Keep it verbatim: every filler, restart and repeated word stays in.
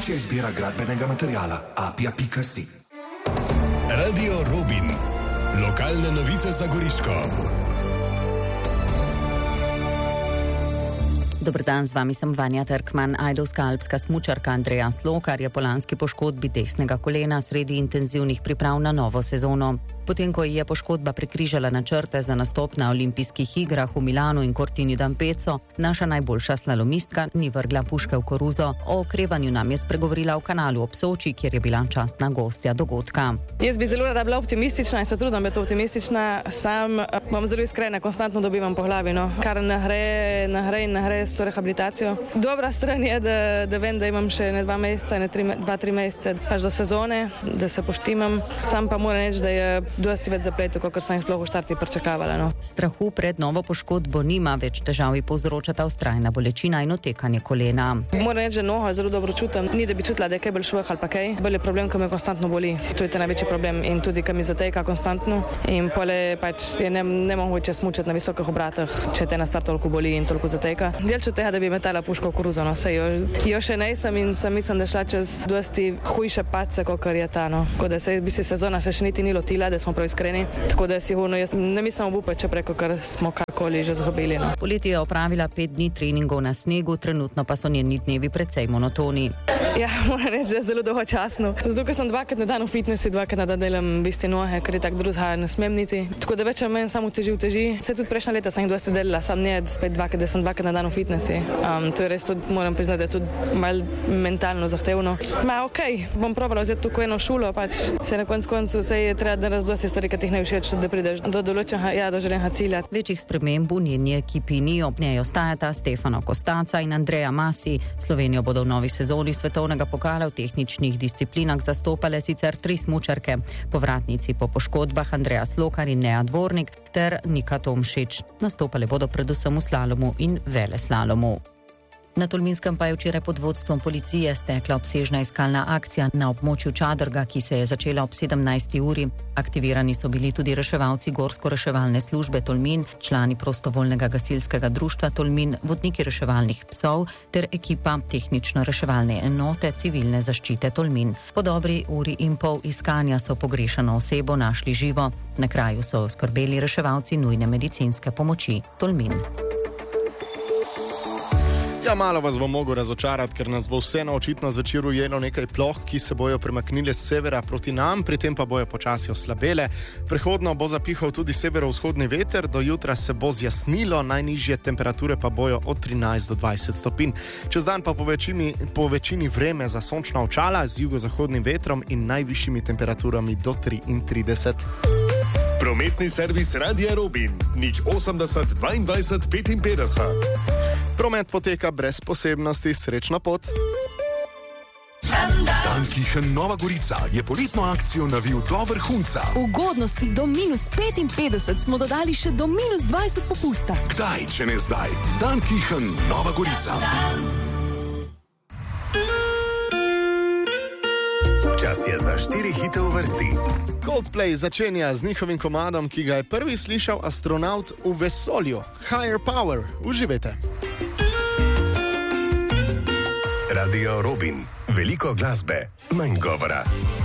Domača izbira gradbenega materiala apia pika si. Radio Robin. Lokalne novice za Goriško. Dober dan, z vami sem Vanja Trkman. Ajdovska alpska smučarka Andreja Slokar je po lanski poškodbi desnega kolena sredi intenzivnih priprav na novo sezono. Potem, ko je poškodba prekrižala načrte za nastop na olimpijskih igrah v Milanu in Cortini d'Ampezzo, naša najboljša slalomistka ni vrgla puške v koruzo. O okrevanju nam je spregovorila v kanalu ob Soči, kjer je bila častna gostja dogodka. Jaz bi zelo rada bila optimistična in se trudim biti optimistična. Sam bom zelo iskrena, konstantno dobivam po glavi, no. Kar nahre, nahre in nahre s to rehabilitacijo. Dobra stran je, da, da vem, da imam še ne dva meseca, ne tri, dva, tri mesece pač do sezone, da se poštimam. Sam pa moram reči, da je dosti več zapletov, kot sem jih sploh v štarti pričakovala. No. Strahu pred novo poškodbo nima, več težav povzročata vztrajna bolečina in otekanje kolena. Moram reči, da nogo zelo dobro čutim. Ni, da bi čutila, da je kaj bolj šveh ali pa kaj. Bolj je problem, ko me konstantno boli. To je ta največji problem in tudi, ko mi zateka konstantno. In pole pač je ne, ne mogoče smučati na visokih obratih, če te na start toliko boli in toliko zateka. Delču tega, da bi metala puško v koruzo, no. Sej jo, jo še nejsem in sem mislim, da šla čez dosti hujše pace, kot je ta, no. Tako da se bi se sezona še, še niti ni lotila, da smo prav iskreni. Tako da sigurno jaz ne mislim obupati, če preko kar smo karkoli že zgubili, no. Poleti je opravila pet dni treningov na snegu, trenutno pa so njeni dnevi precej monotoni. Ja, moram reči, da je zelo dolgočasno. Zato, ker sem dvakrat na dan v fitnessu, dvakrat na dan delam biste nohe, ker je tak drugega ne smem niti. Tako da več meni samo teži v teži. Se tudi prejšnja leta sem jih dosti delala, sam ne spet dvakrat, da sem dvakrat na dan v fitnessu. Um, to je res tudi, moram priznati, da je tudi malo mentalno zahtevno. Ma okej, okay, bom probala vzeti tukaj eno šulo, pač se na koncu koncu se je treba narediti dosti stvari, ki ti ne všeč, da prideš do določenega, ja, do želenega cilja. Večjih sprememb v njeni ekipi ni, ob njej ostajata Stefano Kostaca in Andreja Masi. Slovenijo bodo v novi sezoni svetovnega pokala v tehničnih disciplinah zastopale sicer tri smučarke, povratnici po poškodbah Andreja Slokar in Nea Dvornik ter Nika Tomšič. Nastopale bodo predvsem v slalomu in veleslalomu. Na Tolminskem pa je včeraj pod vodstvom policije stekla obsežna iskalna akcija na območju Čadrga, ki se je začela ob sedemnajsti uri. Aktivirani so bili tudi reševalci Gorsko-reševalne službe Tolmin, člani prostovoljnega gasilskega društva Tolmin, vodniki reševalnih psov ter ekipa tehnično-reševalne enote civilne zaščite Tolmin. Po dobri uri in pol iskanja so pogrešano osebo našli živo. Na kraju so oskrbeli reševalci nujne medicinske pomoči Tolmin. Ja, malo vas bom mogel razočarati, ker nas bo vseeno očitno zvečer ujelo nekaj ploh, ki se bojo premaknile z severa proti nam, pri tem pa bojo počasi oslabele. Prehodno bo zapihal tudi severovzhodni veter, do jutra se bo zjasnilo, najnižje temperature pa bojo od trinajst do dvajset stopinj. Čez dan pa po večini, po večini vreme za sončna očala z jugozahodnim vetrom in najvišjimi temperaturami do triintrideset. Prometni servis Radia Robin, nič osemdeset dvaindvajset petinpetdeset. Promet poteka brez posebnosti, srečno pot. Dankichen Nova Gorica je poletno akcijo navil do vrhunca. Ugodnosti do minus petinpetdeset smo dodali še do minus dvajset popusta. Kdaj, če ne zdaj? Dankichen Nova Gorica. Čas je za štiri hite v vrsti. Coldplay začenja z njihovim komadom, ki ga je prvi slišal astronaut v vesolju. Higher Power. Uživajte. Radio Robin. Veliko glasbe, manj govora.